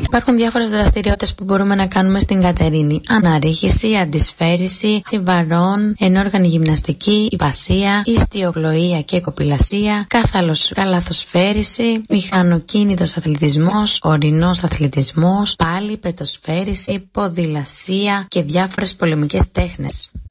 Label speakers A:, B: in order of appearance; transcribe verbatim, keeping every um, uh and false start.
A: Υπάρχουν διάφορες δραστηριότητες που μπορούμε να κάνουμε στην Κατερίνη. Αναρρίχηση, αντισφαίριση, στιβαρών, ενόργανη γυμναστική, υπασία, ιστιοπλοεία και κοπηλασία, καλαθοσφαίριση, μηχανοκίνητος αθλητισμός, ορεινός αθλητισμός, πάλι πετοσφαίριση, ποδηλασία και διάφορες πολεμικές τέχνες.